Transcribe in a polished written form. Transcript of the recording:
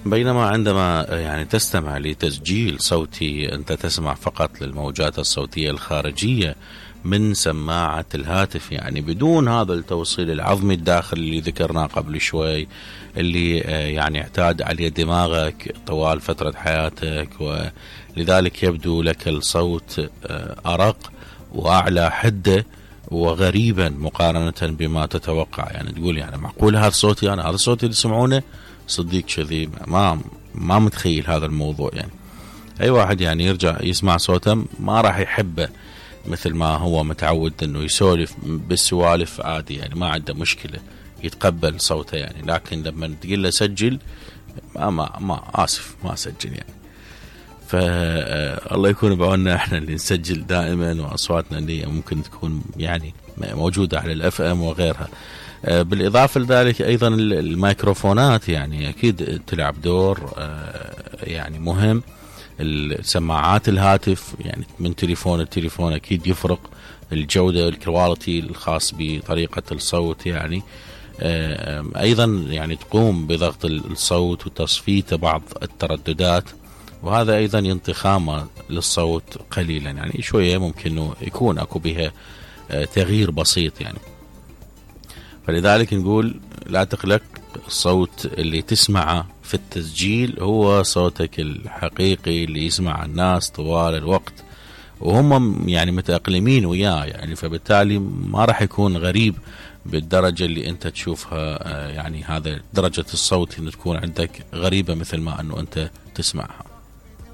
بينما عندما يعني تستمع لتسجيل صوتي أنت تسمع فقط للموجات الصوتية الخارجية من سماعة الهاتف، يعني بدون هذا التوصيل العظمي الداخلي اللي ذكرناه قبل شوي، اللي يعني اعتاد عليه دماغك طوال فترة حياتك، ولذلك يبدو لك الصوت أرق وأعلى حدة وغريبا مقارنة بما تتوقع. يعني تقول يعني معقول هذا صوتي أنا، هذا صوتي اللي يسمعونه؟ صديق كذي ما متخيل هذا الموضوع. يعني أي واحد يعني يرجع يسمع صوته ما راح يحبه مثل ما هو متعود انه يسولف بالسوالف عادي، يعني ما عنده مشكلة يتقبل صوته يعني. لكن لما تقول له سجل ما آسف ما سجل يعني. فالله يكون بعوننا احنا اللي نسجل دائما، واصواتنا اللي ممكن تكون يعني موجودة على الاف ام وغيرها. بالاضافة لذلك ايضا الميكروفونات يعني اكيد تلعب دور يعني مهم. السماعات الهاتف يعني من تليفون التليفون أكيد يفرق الجودة والكواليتي الخاص بطريقة الصوت يعني. أيضا يعني تقوم بضغط الصوت وتصفيته بعض الترددات، وهذا أيضا ينطي خامة للصوت قليلا، يعني شوية ممكن أنه يكون أكو بها تغيير بسيط يعني. فلذلك نقول لا تقلق، الصوت اللي تسمعه في التسجيل هو صوتك الحقيقي اللي يسمع الناس طوال الوقت، وهم يعني متأقلمين وياه يعني. فبالتالي ما راح يكون غريب بالدرجة اللي انت تشوفها، يعني هذا درجة الصوت اللي تكون عندك غريبة مثل ما انه انت تسمعها.